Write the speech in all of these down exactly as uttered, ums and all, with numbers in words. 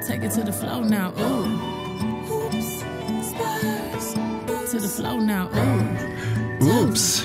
Take it to the flow now, ooh. Oops, Spurs. To the flow now, ooh. Ups.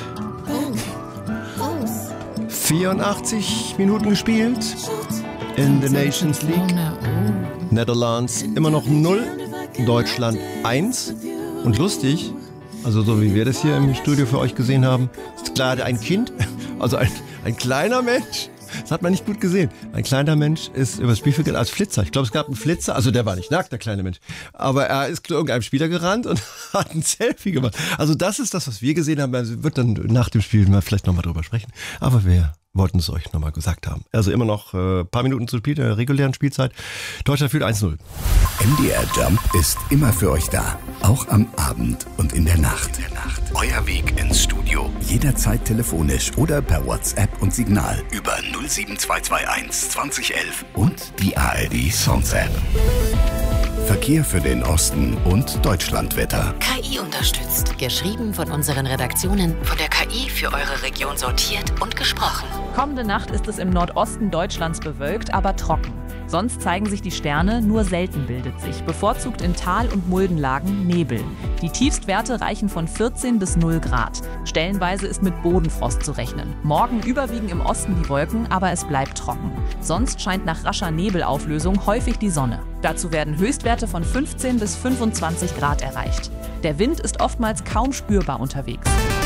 vierundachtzig Minuten gespielt in the Nations League. Netherlands immer noch null, Deutschland eins. Und lustig, also so wie wir das hier im Studio für euch gesehen haben, ist gerade ein Kind, also ein, ein kleiner Mensch. Das hat man nicht gut gesehen. Ein kleiner Mensch ist übers Spielfeld als Flitzer. Ich glaube, es gab einen Flitzer. Also der war nicht nackt, der kleine Mensch. Aber er ist zu irgendeinem Spieler gerannt und hat ein Selfie gemacht. Also das ist das, was wir gesehen haben. Also wird dann nach dem Spiel mal vielleicht nochmal drüber sprechen. Aber wir wollten es euch nochmal gesagt haben. Also immer noch ein äh, paar Minuten zu Spiel, der regulären Spielzeit. Deutschland führt eins null. M D R Jump ist immer für euch da. Auch am Abend und in der Nacht. In der Nacht. Euer Weg ins Studio. Jederzeit telefonisch oder per WhatsApp und Signal über null sieben zwei zwei eins zwanzig elf und die A R D Sounds App. Verkehr für den Osten und Deutschlandwetter. K I unterstützt. Geschrieben von unseren Redaktionen, von der K I für eure Region sortiert und gesprochen. Kommende Nacht ist es im Nordosten Deutschlands bewölkt, aber trocken. Sonst zeigen sich die Sterne, nur selten bildet sich, bevorzugt in Tal- und Muldenlagen Nebel. Die Tiefstwerte reichen von vierzehn bis null Grad. Stellenweise ist mit Bodenfrost zu rechnen. Morgen überwiegen im Osten die Wolken, aber es bleibt trocken. Sonst scheint nach rascher Nebelauflösung häufig die Sonne. Dazu werden Höchstwerte von fünfzehn bis fünfundzwanzig Grad erreicht. Der Wind ist oftmals kaum spürbar unterwegs.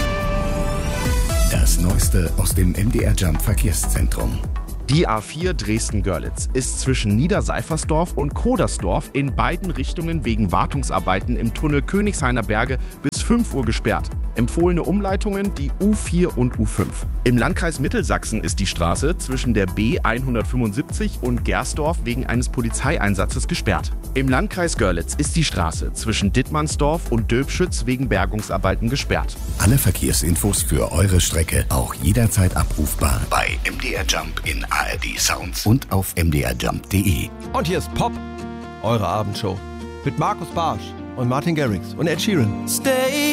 Das Neueste aus dem M D R Jump Verkehrszentrum. Die A vier Dresden-Görlitz ist zwischen Niederseifersdorf und Kodersdorf in beiden Richtungen wegen Wartungsarbeiten im Tunnel Königshainer Berge bis fünf Uhr gesperrt. Empfohlene Umleitungen die U vier und U fünf. Im Landkreis Mittelsachsen ist die Straße zwischen der B hundertfünfundsiebzig und Gersdorf wegen eines Polizeieinsatzes gesperrt. Im Landkreis Görlitz ist die Straße zwischen Dittmannsdorf und Döbschütz wegen Bergungsarbeiten gesperrt. Alle Verkehrsinfos für eure Strecke auch jederzeit abrufbar bei M D R Jump in A R D Sounds und auf m d r jump punkt d e. Und hier ist Pop, eure Abendshow mit Markus Barsch und Martin Garrix und Ed Sheeran. Stay